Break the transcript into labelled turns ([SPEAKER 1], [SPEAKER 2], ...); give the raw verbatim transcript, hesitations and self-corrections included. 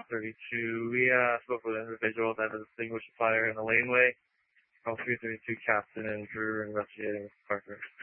[SPEAKER 1] thirty-two. We uh, spoke with an individual that has extinguished a fire in the laneway. Call three thirty-two Captain and Drew investigating Parker.